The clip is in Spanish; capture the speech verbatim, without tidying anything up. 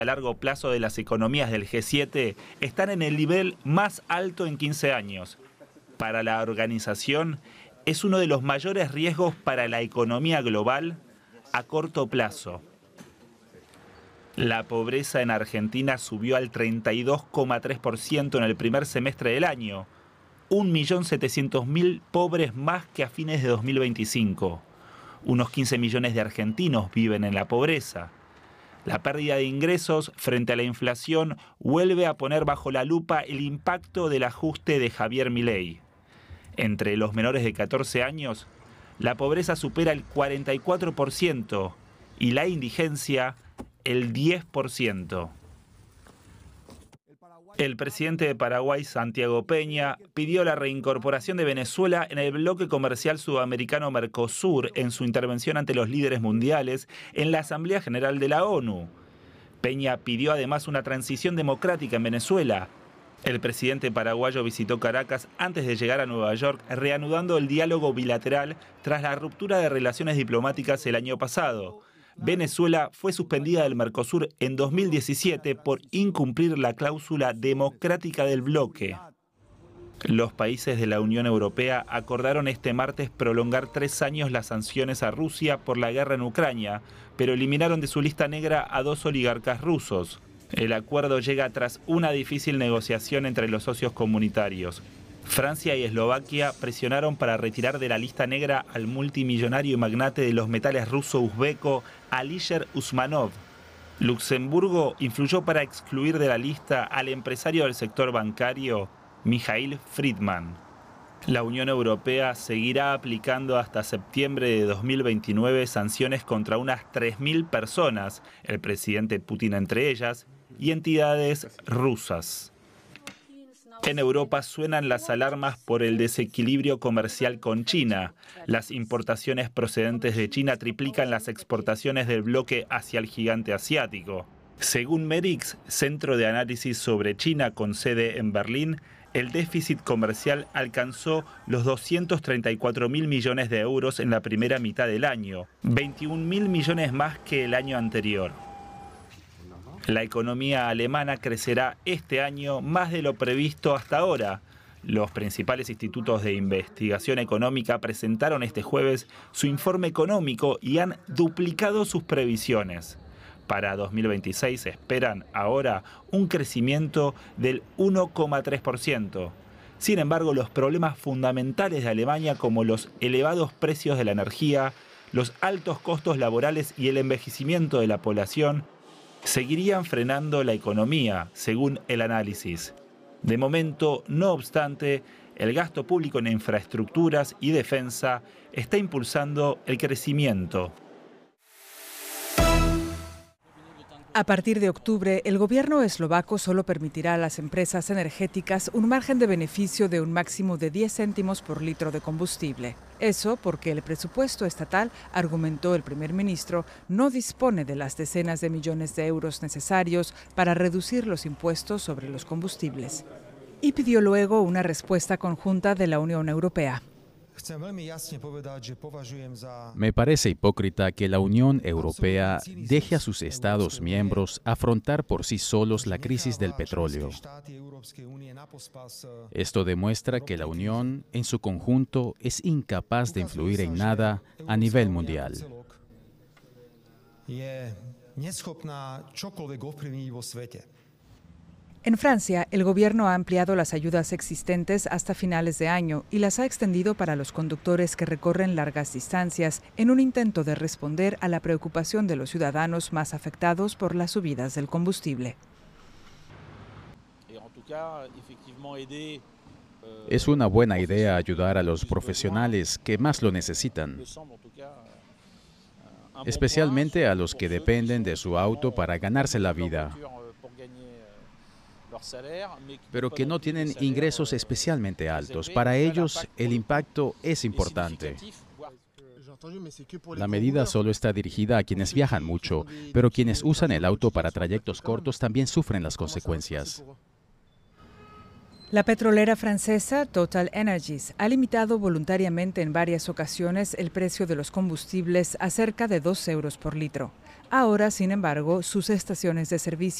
a largo plazo de las economías del G siete están en el nivel más alto en quince años. Para la organización, es uno de los mayores riesgos para la economía global a corto plazo. La pobreza en Argentina subió al treinta y dos coma tres por ciento en el primer semestre del año, un millón setecientos mil pobres más que a fines de dos mil veinticinco. Unos quince millones de argentinos viven en la pobreza. La pérdida de ingresos frente a la inflación vuelve a poner bajo la lupa el impacto del ajuste de Javier Milei. Entre los menores de catorce años, la pobreza supera el cuarenta y cuatro por ciento y la indigencia el diez por ciento. El presidente de Paraguay, Santiago Peña, pidió la reincorporación de Venezuela en el bloque comercial sudamericano Mercosur en su intervención ante los líderes mundiales en la Asamblea General de la ONU. Peña pidió además una transición democrática en Venezuela. El presidente paraguayo visitó Caracas antes de llegar a Nueva York, reanudando el diálogo bilateral tras la ruptura de relaciones diplomáticas el año pasado. Venezuela fue suspendida del Mercosur en dos mil diecisiete por incumplir la cláusula democrática del bloque. Los países de la Unión Europea acordaron este martes prolongar tres años las sanciones a Rusia por la guerra en Ucrania, pero eliminaron de su lista negra a dos oligarcas rusos. El acuerdo llega tras una difícil negociación entre los socios comunitarios. Francia y Eslovaquia presionaron para retirar de la lista negra al multimillonario y magnate de los metales ruso-uzbeco Alisher Usmanov. Luxemburgo influyó para excluir de la lista al empresario del sector bancario Mijail Friedman. La Unión Europea seguirá aplicando hasta septiembre de dos mil veintinueve sanciones contra unas tres mil personas, el presidente Putin entre ellas, y entidades rusas. En Europa suenan las alarmas por el desequilibrio comercial con China. Las importaciones procedentes de China triplican las exportaciones del bloque hacia el gigante asiático. Según Merix, centro de análisis sobre China con sede en Berlín, el déficit comercial alcanzó los doscientos treinta y cuatro mil millones de euros en la primera mitad del año, veintiún mil millones más que el año anterior. La economía alemana crecerá este año más de lo previsto hasta ahora. Los principales institutos de investigación económica presentaron este jueves su informe económico y han duplicado sus previsiones. Para dos mil veintiséis esperan ahora un crecimiento del uno coma tres por ciento. Sin embargo, los problemas fundamentales de Alemania, como los elevados precios de la energía, los altos costos laborales y el envejecimiento de la población, seguirían frenando la economía, según el análisis. De momento, no obstante, el gasto público en infraestructuras y defensa está impulsando el crecimiento. A partir de octubre, el gobierno eslovaco solo permitirá a las empresas energéticas un margen de beneficio de un máximo de diez céntimos por litro de combustible. Eso porque el presupuesto estatal, argumentó el primer ministro, no dispone de las decenas de millones de euros necesarios para reducir los impuestos sobre los combustibles. Y pidió luego una respuesta conjunta de la Unión Europea. Me parece hipócrita que la Unión Europea deje a sus Estados miembros afrontar por sí solos la crisis del petróleo. Esto demuestra que la Unión, en su conjunto, es incapaz de influir en nada a nivel mundial. En Francia, el gobierno ha ampliado las ayudas existentes hasta finales de año y las ha extendido para los conductores que recorren largas distancias en un intento de responder a la preocupación de los ciudadanos más afectados por las subidas del combustible. Es una buena idea ayudar a los profesionales que más lo necesitan, especialmente a los que dependen de su auto para ganarse la vida, pero que no tienen ingresos especialmente altos. Para ellos, el impacto es importante. La medida solo está dirigida a quienes viajan mucho, pero quienes usan el auto para trayectos cortos también sufren las consecuencias. La petrolera francesa Total Energies ha limitado voluntariamente en varias ocasiones el precio de los combustibles a cerca de dos euros por litro. Ahora, sin embargo, sus estaciones de servicio